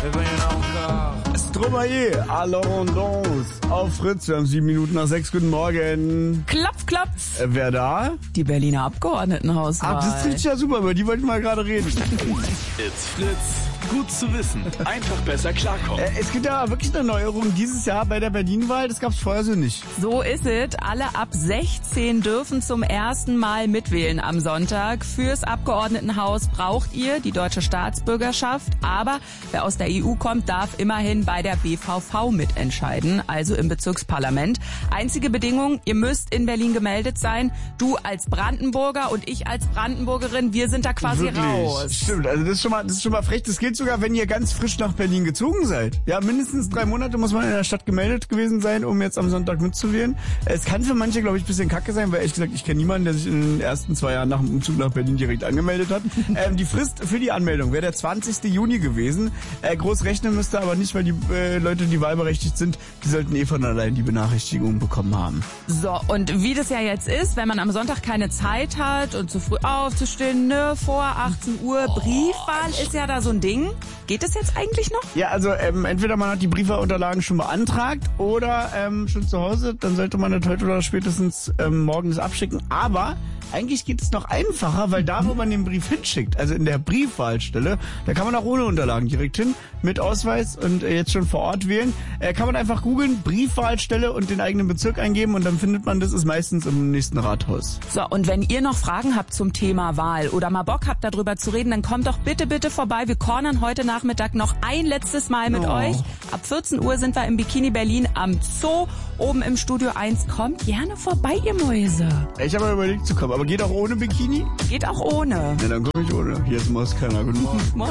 Stromae, Allons auf Fritz. Wir haben 7 Minuten nach 6. Guten Morgen. Klopf, klopf. Wer da? Die Berliner Abgeordnetenhauswahl. Das trifft ja super, über die wollten wir gerade reden. It's Fritz. Gut zu wissen. Einfach besser klarkommen. Es gibt ja wirklich eine Neuerung dieses Jahr bei der Berlin-Wahl. Das gab es vorher so nicht. So ist es. Alle ab 16 dürfen zum ersten Mal mitwählen am Sonntag. Fürs Abgeordnetenhaus braucht ihr die deutsche Staatsbürgerschaft. Aber wer aus der EU kommt, darf immerhin bei der BVV mitentscheiden, also im Bezirksparlament. Einzige Bedingung, ihr müsst in Berlin gemeldet sein. Du als Brandenburger und ich als Brandenburgerin, wir sind da quasi Wirklich? raus. Stimmt, also das ist schon mal frech. Das gilt sogar, wenn ihr ganz frisch nach Berlin gezogen seid. Ja, mindestens 3 Monate muss man in der Stadt gemeldet gewesen sein, um jetzt am Sonntag mitzuwählen. Es kann für manche, glaube ich, ein bisschen kacke sein, weil ehrlich gesagt, ich kenne niemanden, der sich in den ersten 2 Jahren nach dem Umzug nach Berlin direkt angemeldet hat. Die Frist für die Anmeldung wäre der 20. Juni gewesen. Groß rechnen müsste aber nicht, weil die Leute, die wahlberechtigt sind, die sollten von allein die Benachrichtigung bekommen haben. So, und wie das ja jetzt ist, wenn man am Sonntag keine Zeit hat und zu früh aufzustehen, vor 18 Uhr, Briefwahl ist ja da so ein Ding. Geht das jetzt eigentlich noch? Ja, also entweder man hat die Briefwahlunterlagen schon beantragt oder schon zu Hause, dann sollte man das heute oder spätestens morgen das abschicken. Aber eigentlich geht es noch einfacher, weil da, wo man den Brief hinschickt, also in der Briefwahlstelle, da kann man auch ohne Unterlagen direkt hin, mit Ausweis und jetzt schon vor Ort wählen. Kann man einfach googeln, Briefwahlstelle und den eigenen Bezirk eingeben und dann findet man, das ist meistens im nächsten Rathaus. So, und wenn ihr noch Fragen habt zum Thema Wahl oder mal Bock habt, darüber zu reden, dann kommt doch bitte, bitte vorbei. Wir cornern heute Nachmittag noch ein letztes Mal mit euch. Ab 14 Uhr sind wir im Bikini Berlin am Zoo, oben im Studio 1. Kommt gerne vorbei, ihr Mäuse. Ich habe überlegt zu kommen, aber geht auch ohne Bikini? Geht auch ohne. Ja, dann komme ich ohne. Hier ist Moskana. Guten Morgen.